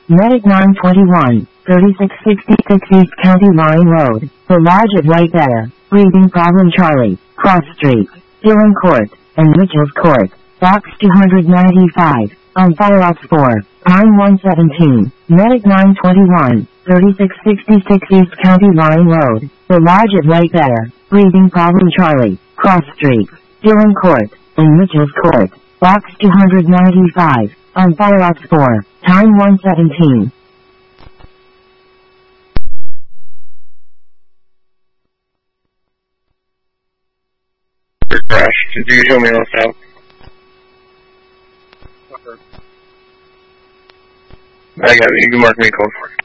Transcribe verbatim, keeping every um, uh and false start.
Medic nine twenty-one, thirty-six sixty-six East County Line Road, The Lodge at Whitebear, Breathing Problem Charlie, Cross Street, Dillon Court, and Mitchell's Court, Box two ninety-five, on Fire Ops four, Time one seventeen, Medic nine twenty-one, thirty-six sixty-six East County Line Road, The Lodge at Whitebear, Breathing Problem Charlie, Cross Street, Dillon Court, and Mitchell's Court, Box two ninety-five, on Fire Ops four, Time one seventeen. Crash. Did you show me else out? I got it. You can mark me code for it.